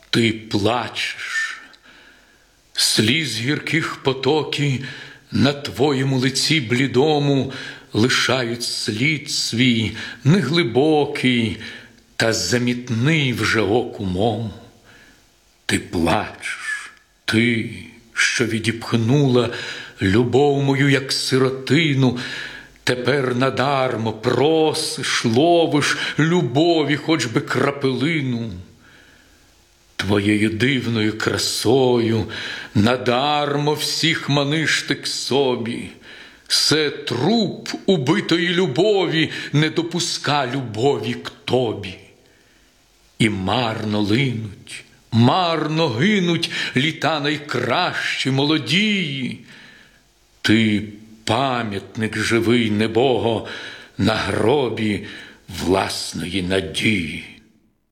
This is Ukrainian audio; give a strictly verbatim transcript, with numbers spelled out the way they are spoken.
Ти плачеш, сліз гірких потоки на твоєму лиці блідому лишають слід свій неглибокий та замітний вже оку мому. Ти плачеш, ти, що відіпхнула любов мою, як сиротину, тепер надармо просиш, ловиш любові хоч би крапелину. Твоєю дивною красою надармо всіх маниш ти к собі. Се труп убитої любові не допуска любові к тобі. І марно линуть, марно гинуть літа найкращі, молодії. Ти пам'ятник живий, небого, на гробі власної надії.